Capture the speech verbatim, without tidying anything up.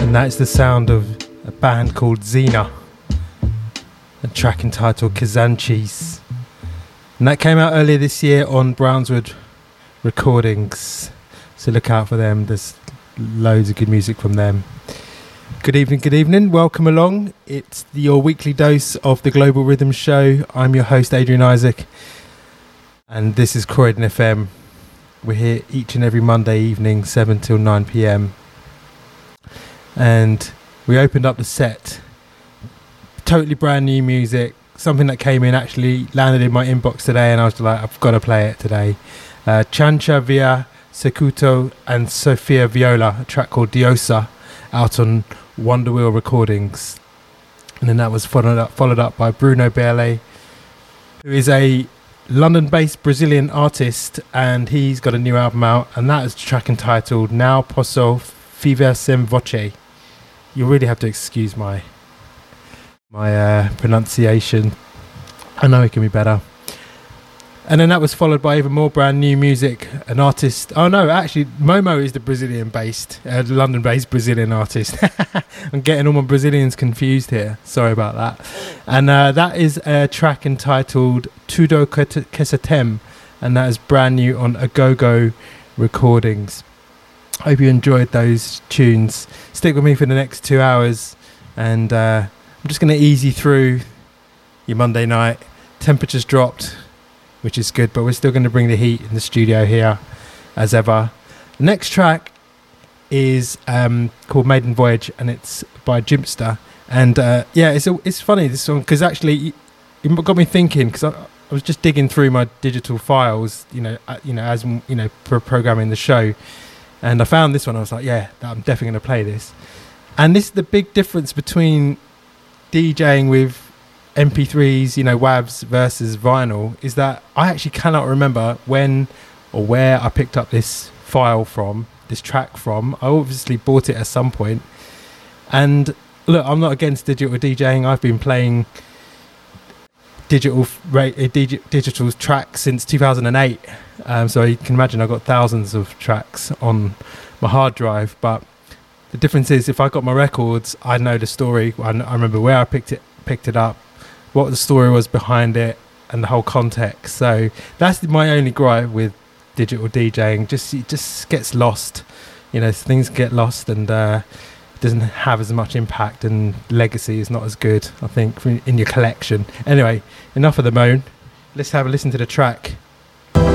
And that's the sound of a band called Xena, a track entitled Kazanchis. And that came out earlier this year on Brownswood Recordings, so look out for them. There's loads of good music from them. Good evening, good evening, welcome along. It's the, your weekly dose of the Global Rhythm Show. I'm your host Adrian Isaac, and this is Croydon F M. We're here each and every Monday evening, seven till nine p.m. And we opened up the set, totally brand new music, something that came in, actually landed in my inbox today, and I was like, I've got to play it today. Uh, Chancha Via Secuto and Sofia Viola, a track called Diosa, out on Wonder Wheel Recordings. And then that was followed up, followed up by Bruno Berle, who is a London-based Brazilian artist, and he's got a new album out, and that is a track entitled Now Posso Viver Sem Voce. You really have to excuse my my uh, pronunciation. I know it can be better. And then that was followed by even more brand new music. An artist, oh no, actually Momo is the Brazilian-based, uh, London-based Brazilian artist. I'm getting all my Brazilians confused here. Sorry about that. And uh, that is a track entitled Tudo Kesetem, and that is brand new on Agogo Recordings. Hope you enjoyed those tunes. Stick with me for the next two hours, and uh, I'm just going to ease you through your Monday night. Temperatures dropped, which is good, but we're still going to bring the heat in the studio here as ever. The next track is um, called Maiden Voyage, and it's by Jimpster. And uh, yeah, it's a, it's funny, this song, because actually it got me thinking, because I, I was just digging through my digital files, you know, uh, you know, as you know, pro- programming the show. And I found this one. I was like, yeah, I'm definitely going to play this. And this is the big difference between DJing with M P threes, you know, W A Vs versus vinyl, is that I actually cannot remember when or where I picked up this file from, this track from. I obviously bought it at some point. And look, I'm not against digital DJing. I've been playing digital ra- dig- digital tracks since two thousand eight. Um, so you can imagine I've got thousands of tracks on my hard drive. But the difference is, if I got my records, I know the story. I, I remember where I picked it picked it up, what the story was behind it, and the whole context. So that's my only gripe with digital DJing. Just it just gets lost. You know, things get lost, and uh, it doesn't have as much impact, and legacy is not as good, I think, in your collection. Anyway, enough of the moan. Let's have a listen to the track.